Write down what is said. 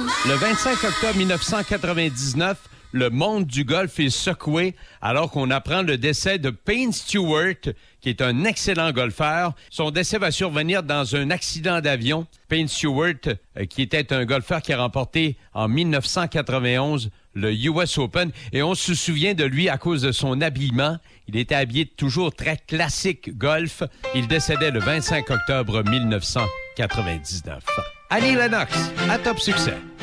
Le 25 octobre 1999, le monde du golf est secoué alors qu'on apprend le décès de Payne Stewart, qui est un excellent golfeur. Son décès va survenir dans un accident d'avion. Payne Stewart, qui était un golfeur qui a remporté en 1991 le US Open. Et on se souvient de lui à cause de son habillement. Il était habillé toujours très classique golf. Il décédait le 25 octobre 1999. Annie Lennox, à Top Succès.